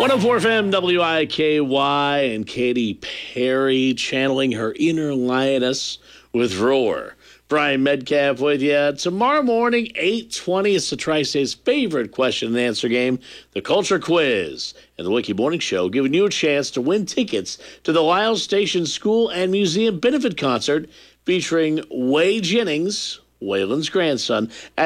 104 FM WIKY and Katy Perry channeling her inner lioness with Roar. Brian Medcalf with you. Tomorrow morning, 8:20, it's the Tri-State's favorite question and answer game, the Culture Quiz. And the Wiki Morning Show giving you a chance to win tickets to the Lyle Station School and Museum Benefit Concert featuring Way Jennings, Waylon's grandson,